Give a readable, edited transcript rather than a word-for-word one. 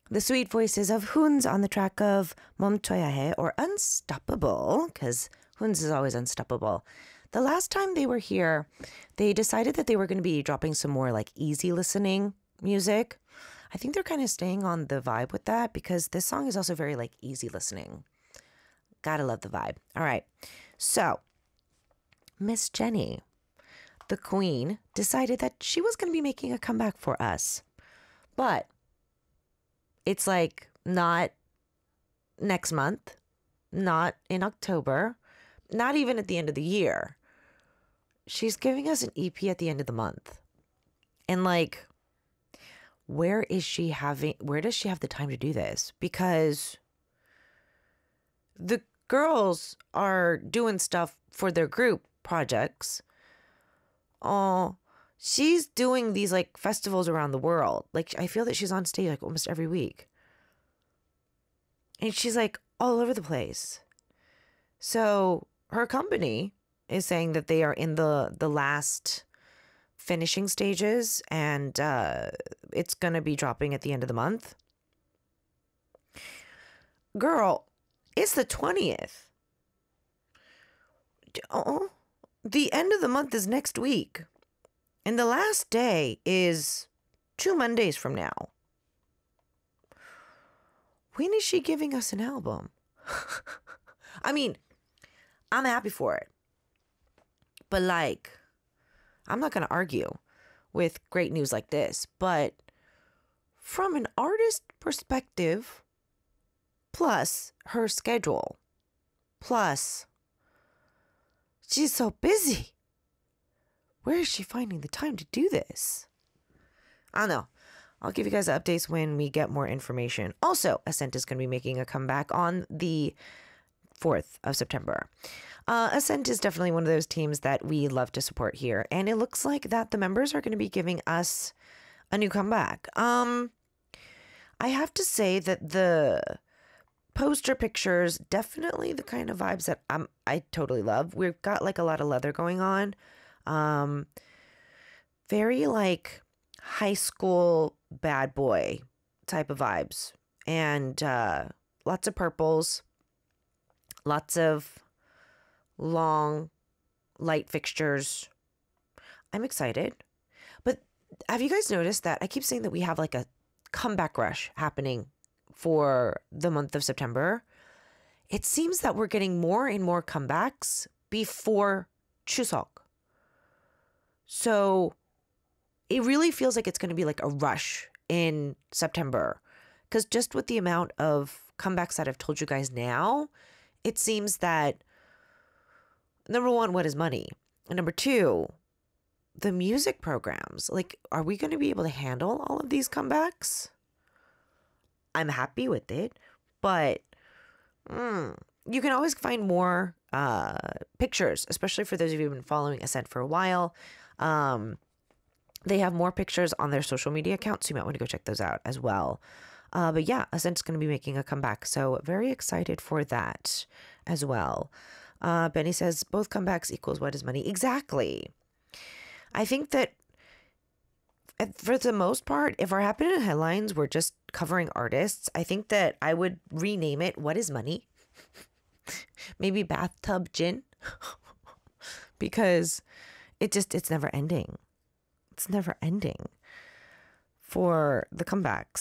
The sweet voices of Huns on the track of 멈춰야 해, or Unstoppable, because Huns is always unstoppable. The last time they were here, they decided that they were going to be dropping some more like easy listening music. I think they're kind of staying on the vibe with that because this song is also very like easy listening. Gotta love the vibe. All right. So, Miss Jenny, the queen, decided that she was going to be making a comeback for us. But it's like not next month, not in October, not even at the end of the year. She's giving us an EP at the end of the month. And like, where does she have the time to do this? Because the girls are doing stuff for their group projects. Oh, she's doing these like festivals around the world. Like, I feel that she's on stage like almost every week. And she's like all over the place. So her company is saying that they are in the last finishing stages, and it's going to be dropping at the end of the month. Girl, it's the 20th. Oh, the end of the month is next week. And the last day is 2 Mondays from now. When is she giving us an album? I mean, I'm happy for it. But like, I'm not going to argue with great news like this. But from an artist perspective, plus her schedule, plus she's so busy, where is she finding the time to do this? I don't know. I'll give you guys updates when we get more information. Also, Ascent is going to be making a comeback on the 4th of September. Ascent is definitely one of those teams that we love to support here. And it looks like that the members are going to be giving us a new comeback. I have to say that the poster pictures, definitely the kind of vibes that I totally love. We've got like a lot of leather going on. Very like high school bad boy type of vibes, and lots of purples, lots of long light fixtures. I'm excited. But have you guys noticed that I keep saying that we have like a comeback rush happening for the month of September? It seems that we're getting more and more comebacks before Chuseok. So it really feels like it's going to be like a rush in September. Because just with the amount of comebacks that I've told you guys now, it seems that, number one, what is money? And number two, the music programs. Like, are we going to be able to handle all of these comebacks? I'm happy with it. But you can always find more pictures, especially for those of you who've been following Ascent for a while. They have more pictures on their social media accounts, so you might want to go check those out as well. But yeah, Ascent's going to be making a comeback, so very excited for that as well. Benny says, both comebacks equals what is money? Exactly. I think that for the most part, if our Happening headlines were just covering artists, I think that I would rename it What is Money? Maybe Bathtub Gin. Because it's never ending. It's never ending for the comebacks.